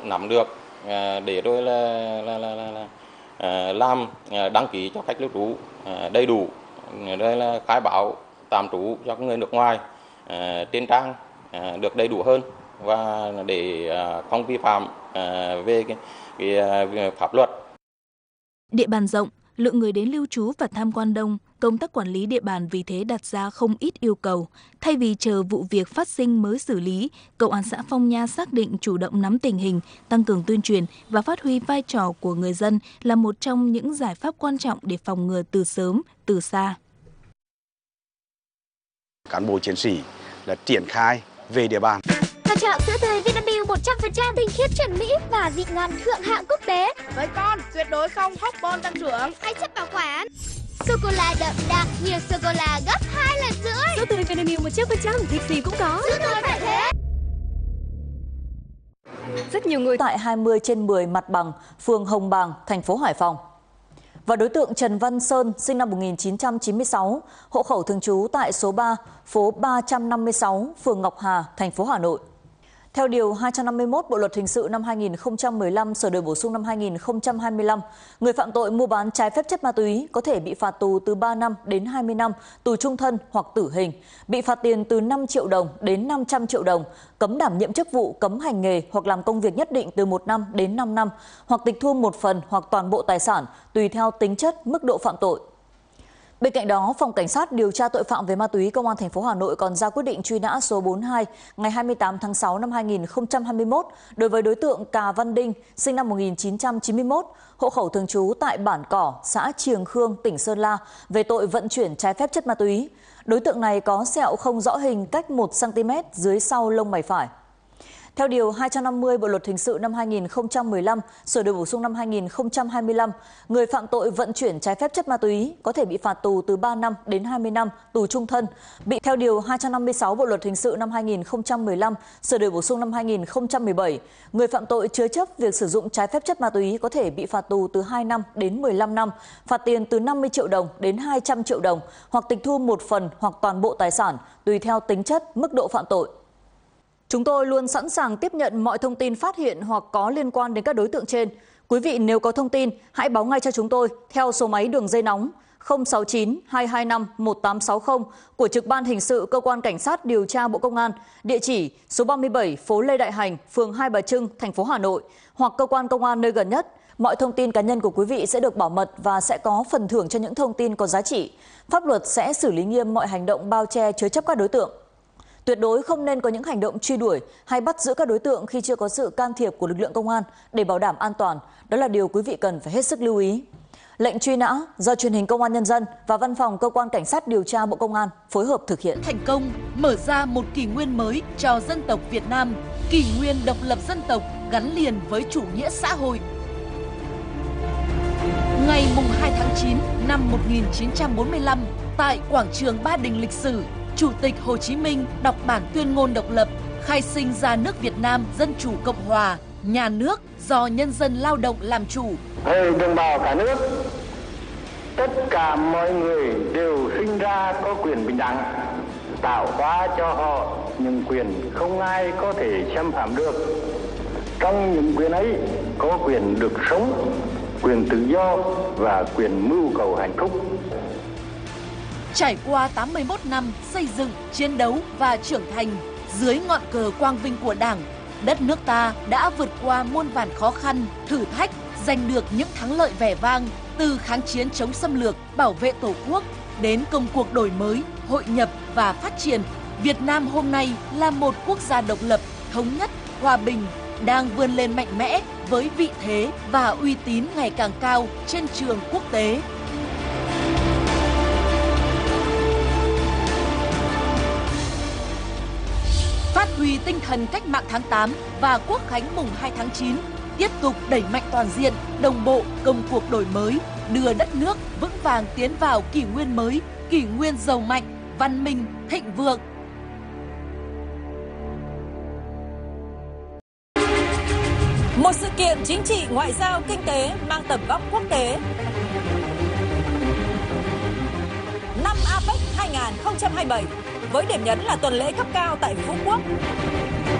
nắm được để rồi làm đăng ký cho khách lưu trú đầy đủ, rồi là khai báo tạm trú cho người nước ngoài trên trang được đầy đủ hơn, và để không vi phạm về cái pháp luật. Địa bàn rộng, lượng người đến lưu trú và tham quan đông, công tác quản lý địa bàn vì thế đặt ra không ít yêu cầu. Thay vì chờ vụ việc phát sinh mới xử lý, Công an xã Phong Nha xác định chủ động nắm tình hình, tăng cường tuyên truyền và phát huy vai trò của người dân là một trong những giải pháp quan trọng để phòng ngừa từ sớm, từ xa. Cán bộ chiến sĩ là triển khai về địa bàn. Là trạm sữa tươi Vinamilk 100% tinh khiết chuẩn Mỹ và vị ngon thượng hạng quốc tế. Với con tuyệt đối không hormone tăng trưởng hay chất bảo quản. Sô cô la đậm đặc, nhiều sô cô la gấp 2 lần rưỡi. Sữa tươi Vinamilk 100%, thịt gì cũng có. Sữa tươi phải thế. Rất nhiều người tại 20/10 mặt bằng, phường Hồng Bàng, thành phố Hải Phòng. Và đối tượng Trần Văn Sơn, sinh năm 1996, hộ khẩu thường trú tại số 3, phố 356, phường Ngọc Hà, thành phố Hà Nội. Theo Điều 251 Bộ Luật Hình sự năm 2015 sửa đổi bổ sung năm 2025, người phạm tội mua bán trái phép chất ma túy có thể bị phạt tù từ 3 năm đến 20 năm, tù trung thân hoặc tử hình, bị phạt tiền từ 5 triệu đồng đến 500 triệu đồng, cấm đảm nhiệm chức vụ, cấm hành nghề hoặc làm công việc nhất định từ 1 năm đến 5 năm, hoặc tịch thu một phần hoặc toàn bộ tài sản tùy theo tính chất, mức độ phạm tội. Bên cạnh đó, Phòng Cảnh sát điều tra tội phạm về ma túy Công an thành phố Hà Nội còn ra quyết định truy nã số 42 ngày 28 tháng 6 năm 2021 đối với đối tượng Cà Văn Đinh, sinh năm 1991, hộ khẩu thường trú tại Bản Cỏ, xã Triềng Khương, tỉnh Sơn La, về tội vận chuyển trái phép chất ma túy. Đối tượng này có sẹo không rõ hình cách 1 cm dưới sau lông mày phải. Theo Điều 250 Bộ Luật Hình sự năm 2015, sửa đổi bổ sung năm 2025, người phạm tội vận chuyển trái phép chất ma túy có thể bị phạt tù từ 3 năm đến 20 năm, tù trung thân. Theo Điều 256 Bộ Luật Hình sự năm 2015, sửa đổi bổ sung năm 2017, người phạm tội chứa chấp việc sử dụng trái phép chất ma túy có thể bị phạt tù từ 2 năm đến 15 năm, phạt tiền từ 50 triệu đồng đến 200 triệu đồng, hoặc tịch thu một phần hoặc toàn bộ tài sản, tùy theo tính chất, mức độ phạm tội. Chúng tôi luôn sẵn sàng tiếp nhận mọi thông tin phát hiện hoặc có liên quan đến các đối tượng trên. Quý vị nếu có thông tin, hãy báo ngay cho chúng tôi theo số máy đường dây nóng 069 225 1860 của Trực ban Hình sự Cơ quan Cảnh sát điều tra Bộ Công an, địa chỉ số 37 phố Lê Đại Hành, phường Hai Bà Trưng, thành phố Hà Nội, hoặc cơ quan công an nơi gần nhất. Mọi thông tin cá nhân của quý vị sẽ được bảo mật và sẽ có phần thưởng cho những thông tin có giá trị. Pháp luật sẽ xử lý nghiêm mọi hành động bao che chứa chấp các đối tượng. Tuyệt đối không nên có những hành động truy đuổi hay bắt giữ các đối tượng khi chưa có sự can thiệp của lực lượng công an để bảo đảm an toàn. Đó là điều quý vị cần phải hết sức lưu ý. Lệnh truy nã do Truyền hình Công an Nhân dân và Văn phòng Cơ quan Cảnh sát điều tra Bộ Công an phối hợp thực hiện. Thành công mở ra một kỷ nguyên mới cho dân tộc Việt Nam, kỷ nguyên độc lập dân tộc gắn liền với chủ nghĩa xã hội. Ngày 2 tháng 9 năm 1945, tại quảng trường Ba Đình lịch sử, Chủ tịch Hồ Chí Minh đọc bản tuyên ngôn độc lập, khai sinh ra nước Việt Nam Dân chủ Cộng hòa, nhà nước do nhân dân lao động làm chủ. Hỡi đồng bào cả nước, tất cả mọi người đều sinh ra có quyền bình đẳng, tạo hóa cho họ những quyền không ai có thể xâm phạm được. Trong những quyền ấy có quyền được sống, quyền tự do và quyền mưu cầu hạnh phúc. Trải qua 81 năm xây dựng, chiến đấu và trưởng thành, dưới ngọn cờ quang vinh của Đảng, đất nước ta đã vượt qua muôn vàn khó khăn, thử thách, giành được những thắng lợi vẻ vang, từ kháng chiến chống xâm lược, bảo vệ Tổ quốc đến công cuộc đổi mới, hội nhập và phát triển. Việt Nam hôm nay là một quốc gia độc lập, thống nhất, hòa bình, đang vươn lên mạnh mẽ với vị thế và uy tín ngày càng cao trên trường quốc tế. Phát huy tinh thần cách mạng tháng 8 và Quốc khánh mùng 2 tháng 9, tiếp tục đẩy mạnh toàn diện, đồng bộ công cuộc đổi mới, đưa đất nước vững vàng tiến vào kỷ nguyên mới, kỷ nguyên giàu mạnh, văn minh, thịnh vượng. Một sự kiện chính trị, ngoại giao, kinh tế mang tầm vóc quốc tế. Năm APEC 2027 với điểm nhấn là tuần lễ cấp cao tại Phú Quốc.